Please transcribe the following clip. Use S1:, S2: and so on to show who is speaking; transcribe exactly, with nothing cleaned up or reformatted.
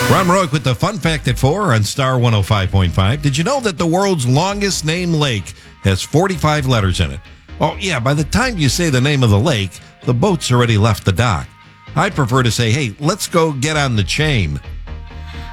S1: Ron Roick with the fun fact at four on Star one oh five point five. Did you know that the world's longest named lake has forty-five letters in it? Oh, yeah, by the time you say the name of the lake, the boat's already left the dock. I prefer to say, hey, let's go get on the chain.